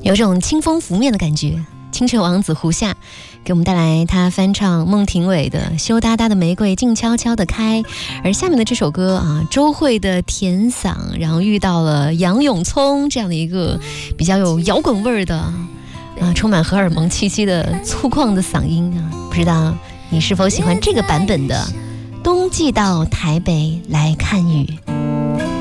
有种清风拂面的感觉。清澈王子胡夏给我们带来他翻唱孟庭苇的《羞答答的玫瑰静悄悄地开》，而下面的这首歌啊，周蕙的甜嗓，然后遇到了杨永聪这样的一个比较有摇滚味儿的充满荷尔蒙气息的粗犷的嗓音啊，不知道你是否喜欢这个版本的《冬季到台北来看雨》。